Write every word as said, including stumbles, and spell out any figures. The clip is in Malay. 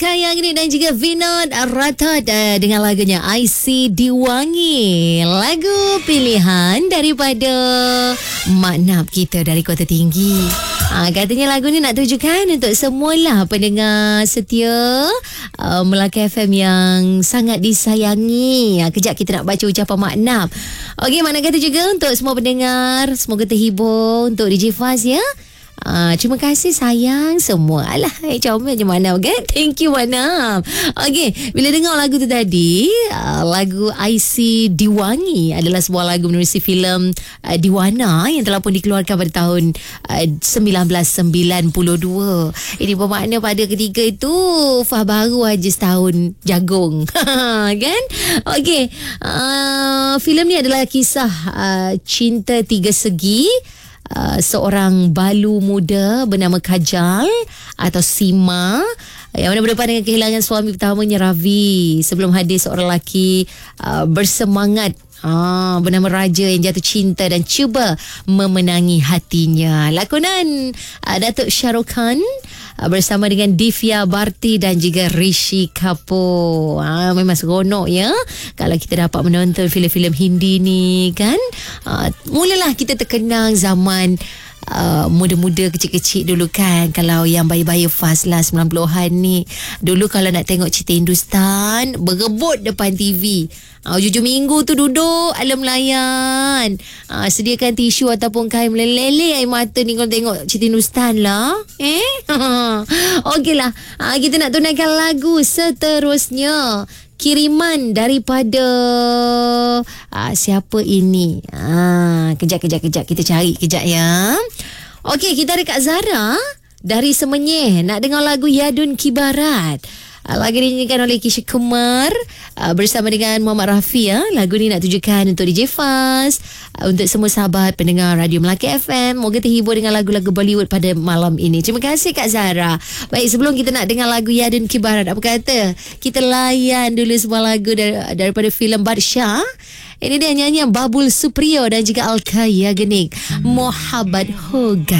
Alkaya Agni dan juga Vinod Ratat uh, dengan lagunya I C Diwangi. Lagu pilihan daripada Mak Nap kita dari Kota Tinggi. Uh, katanya lagu ni nak tujukan untuk semualah pendengar setia uh, Melaka F M yang sangat disayangi. Uh, kejap kita nak baca ucapan Mak Nap. Okey, Mak Nap kata juga untuk semua pendengar, semoga terhibur untuk D J Faz ya. Uh, terima kasih sayang semua. Alah, eh, comel je Manam kan. Thank you Manam. Okey, bila dengar lagu tu tadi, uh, lagu I C Diwangi adalah sebuah lagu menerusi filem uh, Diwana yang telah pun dikeluarkan pada tahun uh, sembilan belas sembilan puluh dua. Ini bermakna pada ketika itu Fah baru aja setahun jagung. Kan? Okey, uh, filem ni adalah kisah uh, cinta tiga segi. Uh, seorang balu muda bernama Kajal atau Sima yang mana berdepan dengan kehilangan suami pertamanya Ravi sebelum hadir seorang lelaki uh, bersemangat Ah, bernama Raja yang jatuh cinta dan cuba memenangi hatinya. Lakonan uh, Datuk Shahrukh uh, bersama dengan Divya Bharti dan juga Rishi Kapoor. Ah, memang seronok ya kalau kita dapat menonton filem-filem Hindi ni kan. Uh, mulalah kita terkenang zaman Uh, muda-muda kecil-kecil dulu kan. Kalau yang bayi-bayi fast lah sembilan puluhan ni, dulu kalau nak tengok cerita Hindustan berebut depan T V. uh, Hujung minggu tu duduk alam layan, uh, sediakan tisu ataupun kain meleleh air mata ni kalau tengok cerita Hindustan lah. Eh Okey lah, uh, kita nak tunaikan lagu seterusnya. Kiriman daripada ah, siapa ini? Ah, kejap, kejap, kejap. Kita cari kejap ya. Okey, kita ada Kak Zara dari Semenyih. Nak dengar lagu Yadun Kibarat. Ah, lagu dinyanyikan oleh Kisha Kumar ah, bersama dengan Muhammad Rafi ya. Lagu ni nak tujukan untuk D J Faz, ah, untuk semua sahabat pendengar Radio Melaka F M. Moga terhibur dengan lagu-lagu Bollywood pada malam ini. Terima kasih Kak Zara. Baik, sebelum kita nak dengar lagu Yadun Kibarat, apa kata kita layan dulu sebuah lagu dar- daripada filem Badshah. Ini dia nyanyian Babul Supriyo dan juga Alkaya Genik, Mohabbat Ho Gaya.